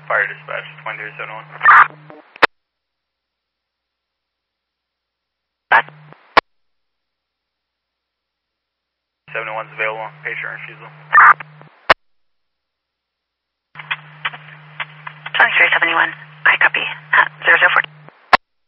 Fire dispatch, 2371. Back. 71's available, patient refusal. 2371, I copy. 004.